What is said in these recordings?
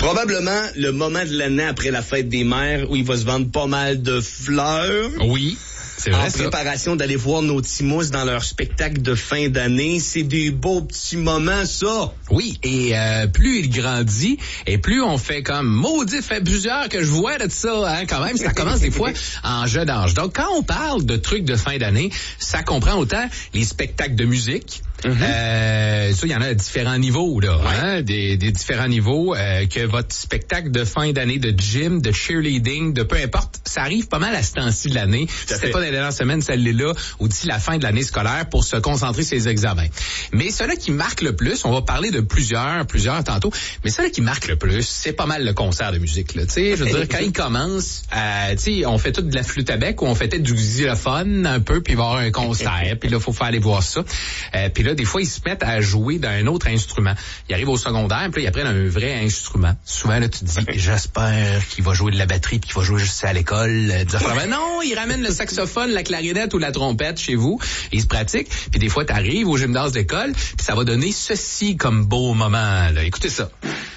Probablement le moment de l'année après la fête des mères où il va se vendre pas mal de fleurs. Oui. C'est vrai, en préparation d'aller voir nos petits mousses dans leur spectacle de fin d'année. C'est des beaux petits moments, ça. Oui, et plus il grandit, et plus on fait comme maudit, fait plusieurs que je vois de ça, hein, quand même, ça commence des fois en jeune âge. Donc, quand on parle de trucs de fin d'année, ça comprend autant les spectacles de musique. Ça, il y en a à différents niveaux, là, hein, des différents niveaux, que votre spectacle de fin d'année de gym, de cheerleading, de peu importe, ça arrive pas mal à ce temps-ci de l'année. C'était pas dans les dernières semaines, celle-là, ou d'ici la fin de l'année scolaire pour se concentrer sur les examens. Mais ceux-là qui marquent le plus, on va parler de plusieurs tantôt, mais ceux-là qui marquent le plus, c'est pas mal le concert de musique, là. Tu sais, je veux dire, quand il commence, tu sais, on fait tout de la flûte à bec, ou on fait peut-être du xylophone un peu, puis il va y avoir un concert, puis là, faut faire aller voir ça. Puis là, des fois, ils se mettent à jouer d'un autre instrument. Ils arrivent au secondaire, puis là, ils apprennent un vrai instrument. Souvent, là, tu te dis, j'espère qu'il va jouer de la batterie, puis qu'il va jouer juste à l'école. Non, ils ramènent le saxophone, la clarinette ou la trompette chez vous. Ils se pratiquent. Puis des fois, tu arrives au gymnase d'école, puis ça va donner ceci comme beau moment, là. Écoutez ça.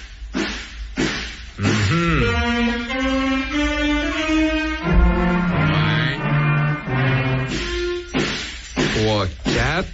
3, 4.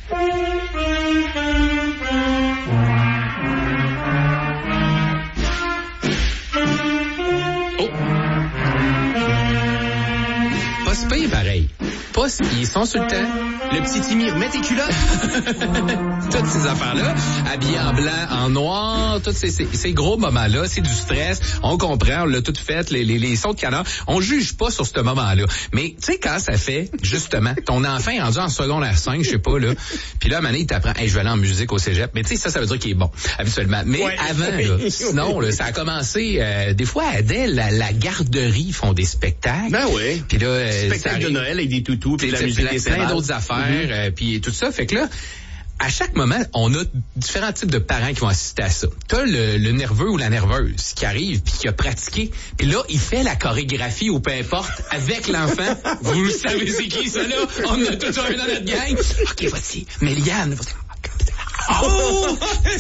Pas si pire pareil. Pas si, ils sont sur le temps. Le petit Timmy, remets tes culottes. Toutes ces affaires-là, habillés en blanc, en noir, tous ces gros moments-là, c'est du stress. On comprend, on l'a tout fait, les sauts de canard. On juge pas sur ce moment-là. Mais tu sais, quand ça fait, justement, ton enfant est rendu en secondaire 5, je sais pas, là, puis là, à un moment donné, il t'apprend, hey, je vais aller en musique au cégep. Mais tu sais, ça veut dire qu'il est bon, habituellement. Mais avant, là, sinon, là, ça a commencé, des fois, à Adèle, la garderie font des spectacles. Ben oui. Puis là, spectacle de Noël avec des toutous, puis de la musique des plein d'autres affaires, puis tout ça. Fait que là, à chaque moment, on a différents types de parents qui vont assister à ça. T'as le nerveux ou la nerveuse qui arrive puis qui a pratiqué. Puis là, il fait la chorégraphie ou peu importe avec l'enfant. Vous savez c'est qui ça là? On a tous un dans notre gang. OK, voici. Méliane, voici. Oh!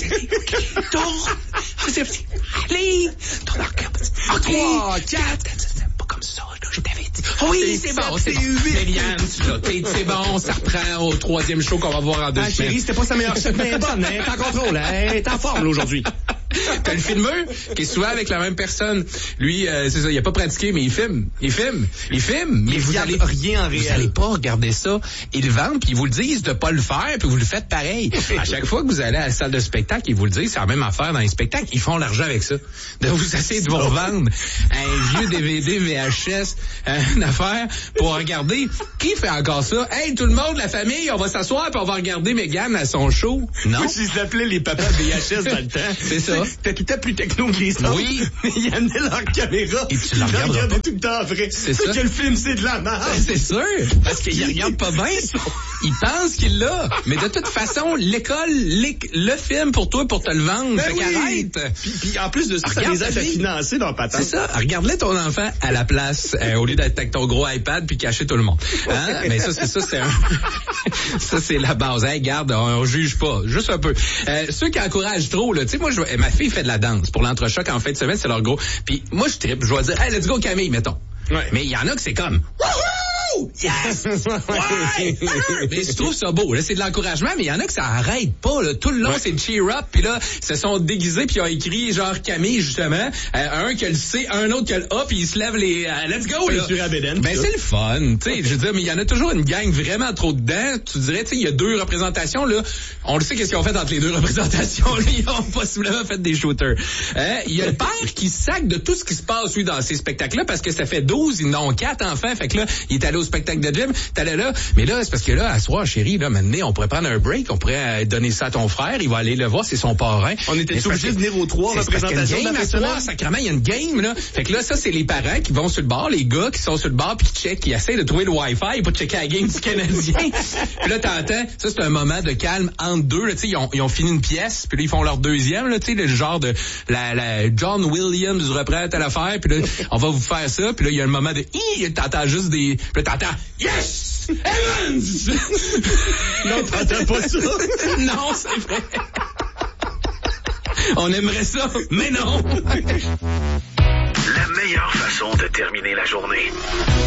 Allez! OK, 3, 4. C'est pas comme ça, là, je t'avais dit. Oui, c'est bon, c'est bon. Méliane, c'est bon, ça reprend au 3e show qu'on va voir en 2 semaines. Chérie, c'était pas sa meilleure semaine, mais elle est bonne, elle est en contrôle, elle est en forme, là, aujourd'hui. T'as le filmeur qui est souvent avec la même personne. Lui, c'est ça, il a pas pratiqué, mais il filme. Mais vous allez rien en réel. Vous allez pas regarder ça. Ils le vendent, puis ils vous le disent de pas le faire, puis vous le faites pareil. À chaque fois que vous allez à la salle de spectacle, ils vous le disent, c'est la même affaire dans les spectacles. Ils font l'argent avec ça. De vous essayer de vous revendre un vieux DVD, VHS, une affaire pour regarder. Qui fait encore ça? Hey, tout le monde, la famille, on va s'asseoir puis on va regarder Mégane à son show. Non? Oui, ils s'appelaient les papas VHS dans le temps. C'est ça. C'était tout à plus techno que les autres. Oui. Ils amenaient leur caméra. Et tu la regardes tout le temps vrai. C'est ça. Que le film, c'est de la merde. C'est sûr. Parce qu'il regarde pas bien. Il pense qu'il l'a. Mais de toute façon, l'école, le film pour toi, pour te le vendre. Ben fait qu'arrête. Puis en plus de ça, ça les aide à financer leur patente. C'est ça. Regarde-le ton enfant à la place, au lieu d'être avec ton gros iPad puis cacher tout le monde. Hein? Mais ça, ça, c'est la base. Hey, garde, on juge pas. Juste un peu. Ceux qui encouragent trop, là, tu sais, moi, ma fille fait de la danse pour l'entrechoc en fin de semaine, c'est leur gros. Puis moi, je trippe, je vais dire, hey, let's go Camille, mettons. Ouais. Mais il y en a que c'est comme, wouhou! Yes! Ouais! Mais je trouve ça beau. Là, c'est de l'encouragement, mais il y en a que ça arrête pas. Là. Tout le long, c'est cheer up. Puis là, ils se sont déguisés, puis ils ont écrit genre Camille, justement. Un qui a le C, un autre qui a le A, puis ils se lèvent les let's go. Là. Ben, c'est le fun. Tu sais, je veux dire, mais il y en a toujours une gang vraiment trop dedans. Tu dirais, tu sais, il y a 2 représentations. Là. On le sait qu'est-ce qu'ils ont fait entre les 2 représentations. Là, ils ont possiblement fait des shooters. Il y a le père qui sac de tout ce qui se passe, lui, dans ces spectacles-là, parce que ça fait 12, ils n'ont 4 enfants. Fait que là, il est allé au spectacle de gym, t'allais là. Mais là, c'est parce que là, à soir, chérie, là, maintenant, on pourrait prendre un break, on pourrait donner ça à ton frère, il va aller le voir, c'est son parrain. On était obligés de venir aux 3 représentations. Il y a une game à soir, sacrément, il y a une game, là. Fait que là, ça, c'est les parents qui vont sur le bar, les gars qui sont sur le bar puis qui checkent, qui essaient de trouver le Wi-Fi pour checker la game du Canadien. Puis là, t'entends, ça, c'est un moment de calme entre deux, là, tu sais, ils ont fini une pièce, puis là, ils font leur deuxième, là, tu sais, le genre de, la John Williams reprend à l'affaire, puis là, on va vous faire ça, puis là, il y a un moment de, t'entends juste des, puis là, t'entends, yes! Evans! Non, t'entends pas ça? Non, c'est vrai. On aimerait ça, mais non. La meilleure façon de terminer la journée.